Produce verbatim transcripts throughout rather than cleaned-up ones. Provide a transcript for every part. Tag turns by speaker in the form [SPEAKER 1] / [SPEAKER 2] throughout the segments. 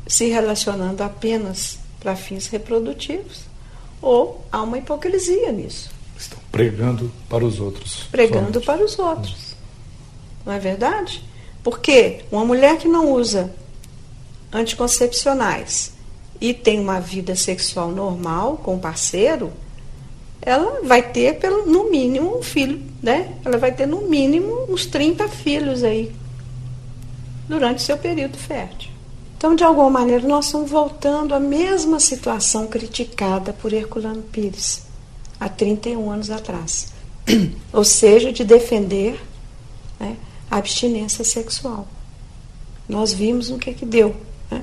[SPEAKER 1] se relacionando apenas para fins reprodutivos, ou há uma hipocrisia nisso.
[SPEAKER 2] Estão pregando para os outros.
[SPEAKER 1] Pregando
[SPEAKER 2] somente.
[SPEAKER 1] para os outros. Não é verdade? Porque uma mulher que não usa anticoncepcionais e tem uma vida sexual normal com o parceiro, ela vai ter, pelo, no mínimo, um filho, né? Ela vai ter, no mínimo, uns trinta filhos aí, durante seu período fértil. Então, de alguma maneira, nós estamos voltando à mesma situação criticada por Herculano Pires, há trinta e um anos atrás. Ou seja, de defender, né, a abstinência sexual. Nós vimos no que que deu. Né?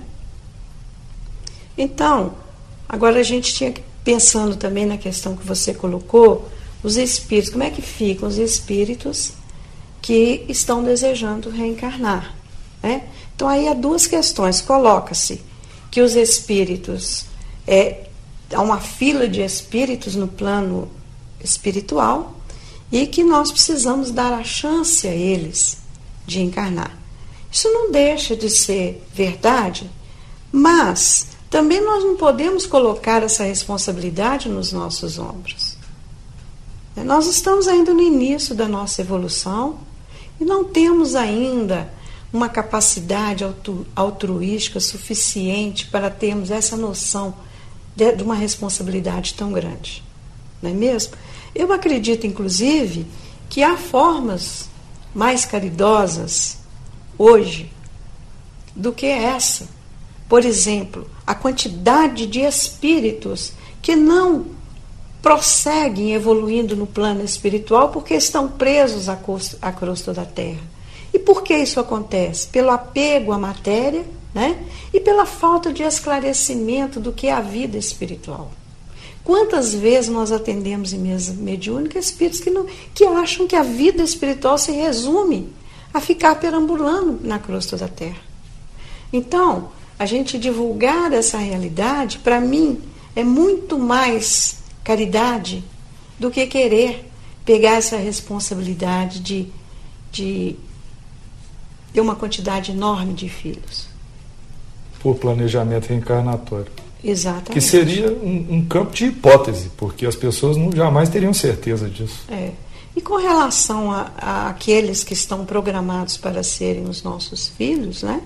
[SPEAKER 1] Então, agora a gente tinha que, pensando também na questão que você colocou, os espíritos, como é que ficam os espíritos que estão desejando reencarnar? Né? Então, aí há duas questões. Coloca-se que os espíritos, é, há uma fila de espíritos no plano espiritual e que nós precisamos dar a chance a eles de encarnar. Isso não deixa de ser verdade, mas também nós não podemos colocar essa responsabilidade nos nossos ombros. Nós estamos ainda no início da nossa evolução e não temos ainda uma capacidade altruística suficiente para termos essa noção de, de uma responsabilidade tão grande. Não é mesmo? Eu acredito, inclusive, que há formas mais caridosas hoje do que essa. Por exemplo, a quantidade de espíritos que não prosseguem evoluindo no plano espiritual porque estão presos à crosta, à crosta da Terra. E por que isso acontece? Pelo apego à matéria, né? E pela falta de esclarecimento do que é a vida espiritual. Quantas vezes nós atendemos em mesa mediúnica espíritos que, não, que acham que a vida espiritual se resume a ficar perambulando na crosta da Terra. Então, a gente divulgar essa realidade, para mim, é muito mais caridade do que querer pegar essa responsabilidade de, de ter uma quantidade enorme de filhos.
[SPEAKER 2] Por planejamento reencarnatório.
[SPEAKER 1] Exatamente.
[SPEAKER 2] Que seria um, um campo de hipótese, porque as pessoas não, jamais teriam certeza disso.
[SPEAKER 1] É. E com relação a, a aqueles que estão programados para serem os nossos filhos, né?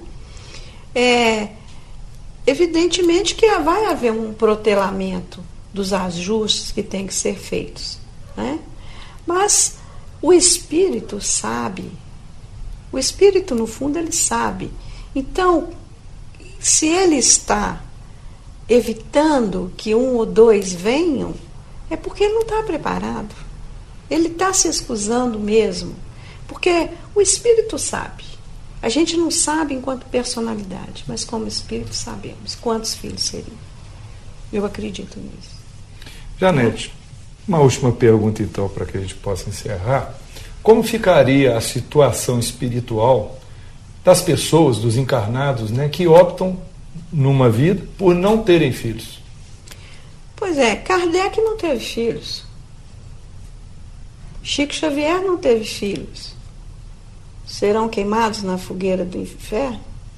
[SPEAKER 1] É, evidentemente que vai haver um protelamento dos ajustes que têm que ser feitos, né? Mas o espírito sabe, o espírito no fundo ele sabe. Então, se ele está evitando que um ou dois venham, é porque ele não está preparado. Ele está se excusando mesmo, porque o espírito sabe. A gente não sabe enquanto personalidade, mas como espírito sabemos quantos filhos seriam. Eu acredito nisso.
[SPEAKER 2] Janete, uma última pergunta então para que a gente possa encerrar. Como ficaria a situação espiritual das pessoas, dos encarnados, né, que optam numa vida por não terem filhos?
[SPEAKER 1] Pois é, Kardec não teve filhos. Chico Xavier não teve filhos. Serão queimados na fogueira do inferno?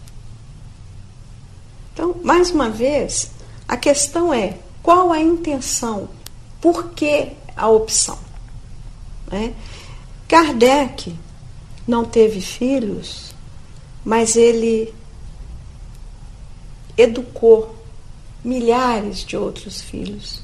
[SPEAKER 1] Então, mais uma vez, a questão é qual a intenção? Por que a opção? Né? Kardec não teve filhos, mas ele educou milhares de outros filhos.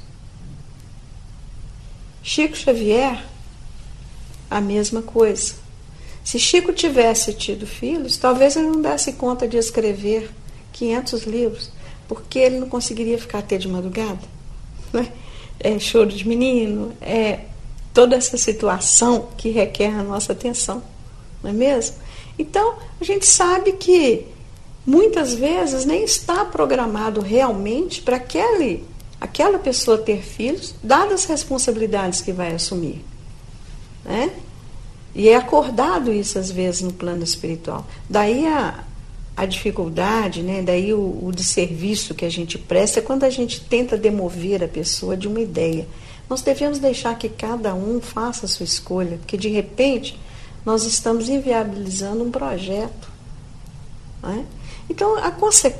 [SPEAKER 1] Chico Xavier, a mesma coisa. Se Chico tivesse tido filhos, talvez ele não desse conta de escrever quinhentos livros, porque ele não conseguiria ficar até de madrugada. Né? É choro de menino, é toda essa situação que requer a nossa atenção, não é mesmo? Então, a gente sabe que muitas vezes nem está programado realmente para aquele, aquela pessoa ter filhos, dadas as responsabilidades que vai assumir. Né? E é acordado isso às vezes no plano espiritual. Daí a, a dificuldade, né? Daí o, o desserviço que a gente presta é quando a gente tenta demover a pessoa de uma ideia. Nós devemos deixar que cada um faça a sua escolha, porque de repente nós estamos inviabilizando um projeto. Né? Então a consequência